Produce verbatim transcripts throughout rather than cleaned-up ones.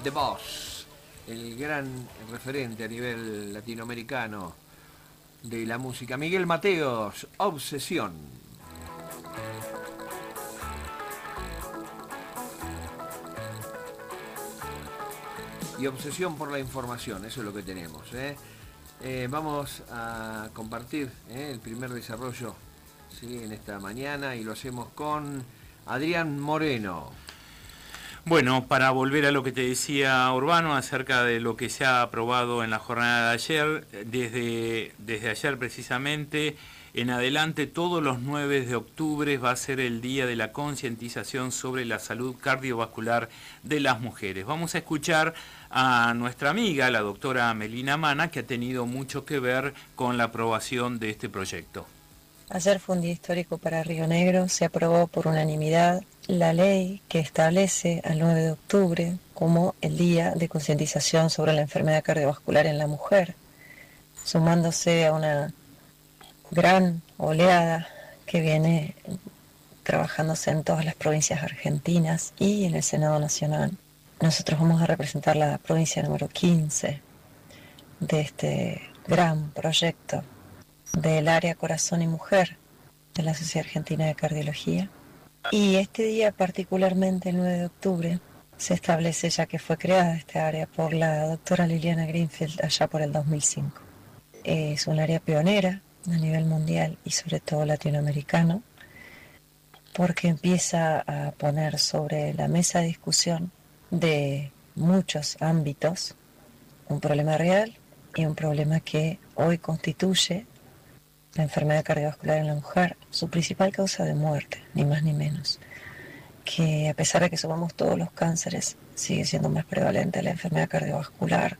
The Boss, el gran referente a nivel latinoamericano de la música. Miguel Mateos, Obsesión. Y obsesión por la información, eso es lo que tenemos. ¿eh? Eh, vamos a compartir ¿eh? el primer desarrollo ¿sí? en esta mañana y lo hacemos con Adrián Moreno. Bueno, para volver a lo que te decía Urbano acerca de lo que se ha aprobado en la jornada de ayer, desde, desde ayer precisamente en adelante todos los nueve de octubre va a ser el día de la concientización sobre la salud cardiovascular de las mujeres. Vamos a escuchar a nuestra amiga, la doctora Melina Mana, que ha tenido mucho que ver con la aprobación de este proyecto. Ayer fue un día histórico para Río Negro, se aprobó por unanimidad la ley que establece al nueve de octubre como el día de concientización sobre la enfermedad cardiovascular en la mujer, sumándose a una gran oleada que viene trabajándose en todas las provincias argentinas y en el Senado Nacional. Nosotros vamos a representar la provincia número quince de este gran proyecto del área Corazón y Mujer de la Sociedad Argentina de Cardiología. Y este día, particularmente el nueve de octubre, se establece, ya que fue creada esta área por la doctora Liliana Greenfield allá por el dos mil cinco. Es un área pionera a nivel mundial y sobre todo latinoamericano, porque empieza a poner sobre la mesa de discusión de muchos ámbitos un problema real y un problema que hoy constituye la enfermedad cardiovascular en la mujer, su principal causa de muerte, ni más ni menos. Que a pesar de que sumamos todos los cánceres, sigue siendo más prevalente la enfermedad cardiovascular.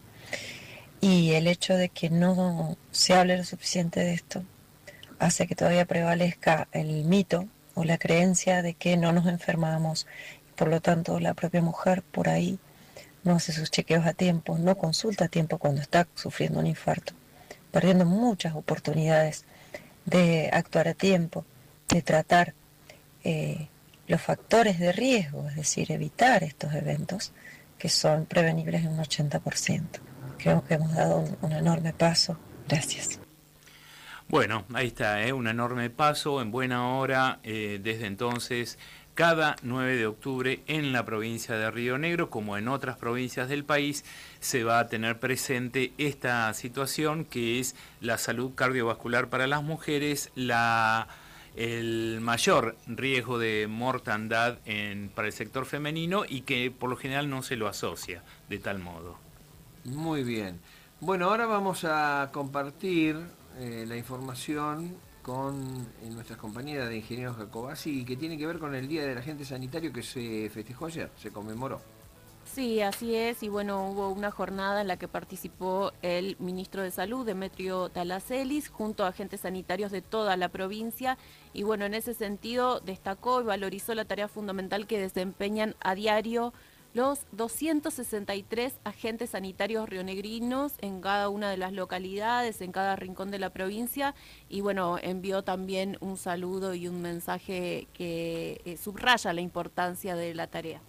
Y el hecho de que no se hable lo suficiente de esto hace que todavía prevalezca el mito o la creencia de que no nos enfermamos. Por lo tanto, la propia mujer por ahí no hace sus chequeos a tiempo, no consulta a tiempo cuando está sufriendo un infarto, perdiendo muchas oportunidades de actuar a tiempo, de tratar eh, los factores de riesgo, es decir, evitar estos eventos que son prevenibles en un ochenta por ciento. Creo que hemos dado un, un enorme paso. Gracias. Bueno, ahí está, ¿eh? un enorme paso en buena hora. Eh, desde entonces, cada nueve de octubre en la provincia de Río Negro, como en otras provincias del país, se va a tener presente esta situación que es la salud cardiovascular para las mujeres, la, el mayor riesgo de mortandad en, para el sector femenino y que por lo general no se lo asocia de tal modo. Muy bien. Bueno, ahora vamos a compartir eh, la información con eh, nuestras compañeras de Ingenieros Jacobasi, que tiene que ver con el Día del Agente Sanitario que se festejó ayer, se conmemoró. Sí, así es, y bueno, hubo una jornada en la que participó el ministro de Salud, Demetrio Talacelis, junto a agentes sanitarios de toda la provincia, y bueno, en ese sentido destacó y valorizó la tarea fundamental que desempeñan a diario los doscientos sesenta y tres agentes sanitarios rionegrinos en cada una de las localidades, en cada rincón de la provincia, y bueno, envió también un saludo y un mensaje que eh, subraya la importancia de la tarea.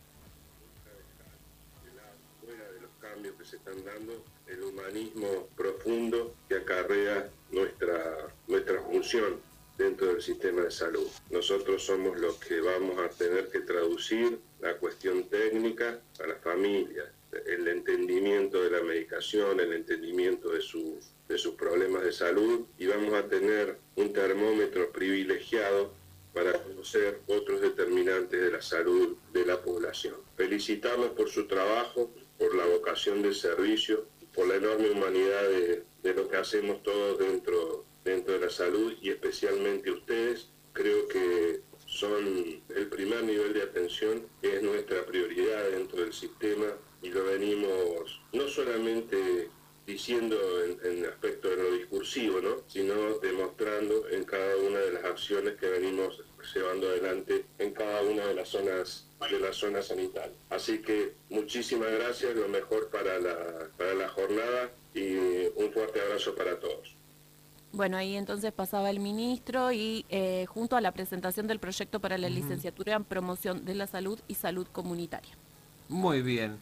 Fuera de los cambios que se están dando, el humanismo profundo que acarrea nuestra, nuestra función dentro del sistema de salud. Nosotros somos los que vamos a tener que traducir la cuestión técnica a las familias, el entendimiento de la medicación, el entendimiento de sus, de sus problemas de salud, y vamos a tener un termómetro privilegiado para conocer otros determinantes de la salud de la población. Felicitarlos por su trabajo, por la vocación del servicio, por la enorme humanidad de, de lo que hacemos todos dentro, dentro de la salud, y especialmente ustedes. Creo que son el primer nivel de atención, que es nuestra prioridad dentro del sistema, y lo venimos no solamente diciendo en, en aspecto de lo discursivo, ¿no?, sino demostrando en cada una de las acciones que venimos llevando adelante en cada una de las zonas de la zona sanitaria. Así que muchísimas gracias, lo mejor para la, para la jornada, y un fuerte abrazo para todos. Bueno, ahí entonces pasaba el ministro y eh, junto a la presentación del proyecto para la licenciatura en promoción de la salud y salud comunitaria. Muy bien.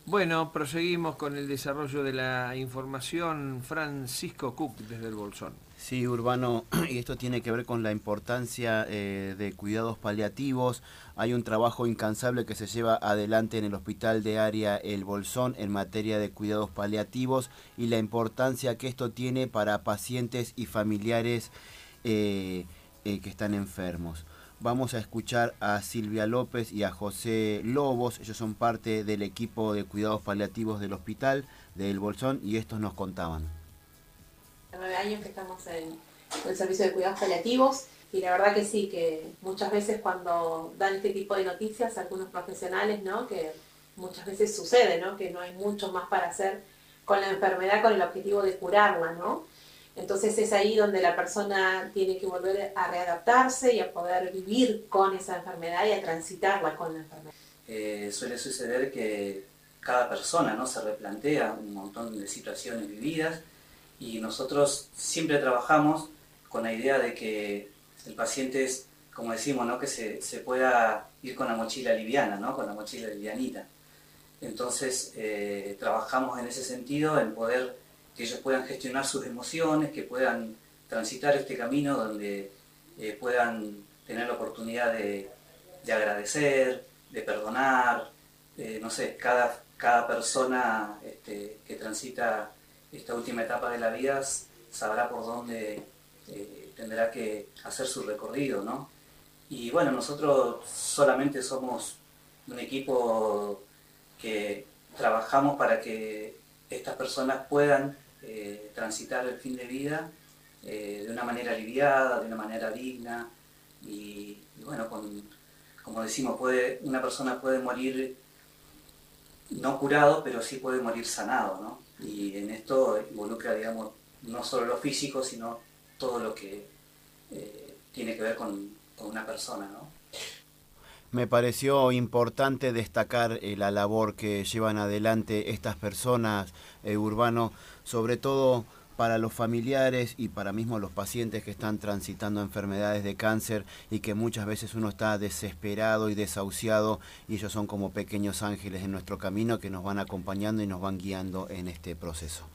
Bueno, proseguimos con el desarrollo de la información. Francisco Cook, desde el Bolsón. Sí, Urbano, y esto tiene que ver con la importancia eh, de cuidados paliativos. Hay un trabajo incansable que se lleva adelante en el Hospital de Área El Bolsón en materia de cuidados paliativos y la importancia que esto tiene para pacientes y familiares eh, eh, que están enfermos. Vamos a escuchar a Silvia López y a José Lobos. Ellos son parte del equipo de cuidados paliativos del Hospital de El Bolsón y estos nos contaban. Nueve años que estamos en el servicio de cuidados paliativos y la verdad que sí, que muchas veces cuando dan este tipo de noticias algunos profesionales, ¿no? Que muchas veces sucede, ¿no? Que no hay mucho más para hacer con la enfermedad con el objetivo de curarla, ¿no? Entonces es ahí donde la persona tiene que volver a readaptarse y a poder vivir con esa enfermedad y a transitarla con la enfermedad. Eh, suele suceder que cada persona, ¿no? Se replantea un montón de situaciones vividas y nosotros siempre trabajamos con la idea de que el paciente es, como decimos, ¿no? Que se, se pueda ir con la mochila liviana, ¿no? Con la mochila livianita. Entonces eh, trabajamos en ese sentido, en poder que ellos puedan gestionar sus emociones, que puedan transitar este camino donde eh, puedan tener la oportunidad de, de agradecer, de perdonar, eh, no sé, cada, cada persona este, que transita esta última etapa de la vida sabrá por dónde eh, tendrá que hacer su recorrido, ¿no? Y bueno, nosotros solamente somos un equipo que trabajamos para que estas personas puedan eh, transitar el fin de vida eh, de una manera aliviada, de una manera digna y, y bueno, con, como decimos, puede, una persona puede morir no curado, pero sí puede morir sanado, ¿no? Y en esto involucra, digamos, no solo lo físico, sino todo lo que eh, tiene que ver con, con una persona, ¿no? Me pareció importante destacar eh, la labor que llevan adelante estas personas, eh, Urbano, sobre todo para los familiares y para mismo los pacientes que están transitando enfermedades de cáncer y que muchas veces uno está desesperado y desahuciado y ellos son como pequeños ángeles en nuestro camino que nos van acompañando y nos van guiando en este proceso.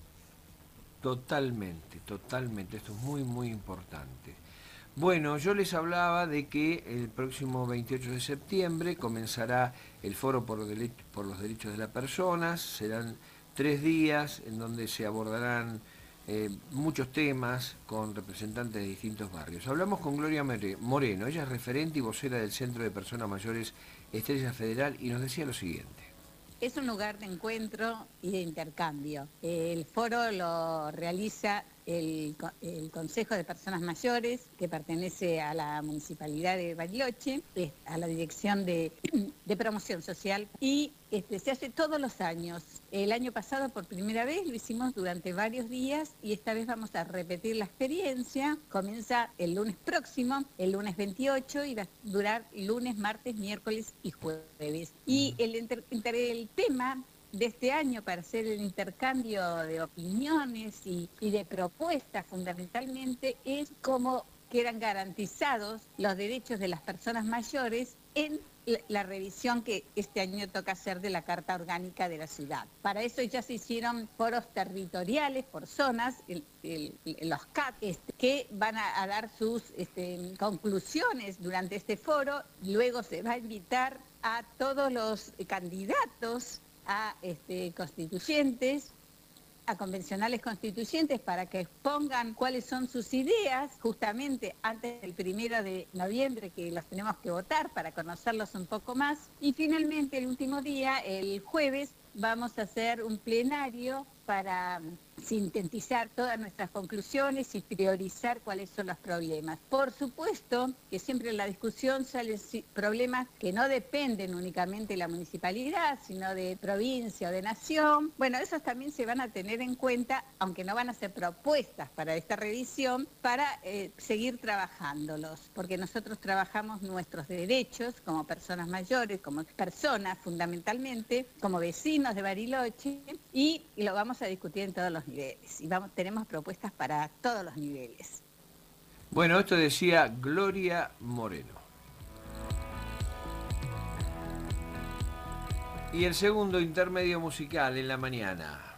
Totalmente, totalmente, esto es muy muy importante. Bueno, yo les hablaba de que el próximo veintiocho de septiembre comenzará el Foro por, Dele- por los Derechos de las Personas. Serán tres días en donde se abordarán eh, muchos temas con representantes de distintos barrios. Hablamos con Gloria Moreno, ella es referente y vocera del Centro de Personas Mayores Estrella Federal y nos decía lo siguiente. Es un lugar de encuentro y de intercambio. El foro lo realiza el, el Consejo de Personas Mayores, que pertenece a la Municipalidad de Bariloche, a la Dirección de, de Promoción Social, y este, se hace todos los años. El año pasado por primera vez lo hicimos durante varios días y esta vez vamos a repetir la experiencia. Comienza el lunes próximo, el lunes veintiocho, y va a durar lunes, martes, miércoles y jueves. Y el, inter, inter, el tema de este año para hacer el intercambio de opiniones y, y de propuestas fundamentalmente es cómo quedan garantizados los derechos de las personas mayores en la revisión que este año toca hacer de la Carta Orgánica de la Ciudad. Para eso ya se hicieron foros territoriales por zonas, el, el, los C A T, este, que van a, a dar sus este, conclusiones durante este foro. Luego se va a invitar a todos los candidatos a este, constituyentes, a convencionales constituyentes para que expongan cuáles son sus ideas, justamente antes del primero de noviembre, que los tenemos que votar para conocerlos un poco más. Y finalmente, el último día, el jueves, vamos a hacer un plenario para sintetizar todas nuestras conclusiones y priorizar cuáles son los problemas. Por supuesto que siempre en la discusión salen problemas que no dependen únicamente de la municipalidad, sino de provincia o de nación. Bueno, esos también se van a tener en cuenta, aunque no van a ser propuestas para esta revisión, para eh, seguir trabajándolos, porque nosotros trabajamos nuestros derechos como personas mayores, como personas fundamentalmente, como vecinos de Bariloche, y lo vamos a discutir en todos los niveles. Y vamos, tenemos propuestas para todos los niveles. Bueno, esto decía Gloria Moreno. y el segundo intermedio musical en la mañana.